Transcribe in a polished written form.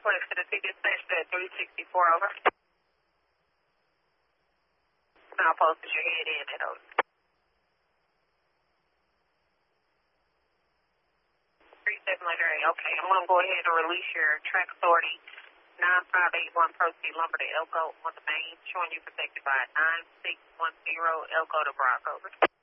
Request to the ticket station at 364 over. Now posted your head in and over. 37 letter A. Okay, I'm going to go ahead and release your track authority 9581 proceed lumber to Elko on the main, showing you protected by 9610 Elko to Brock over.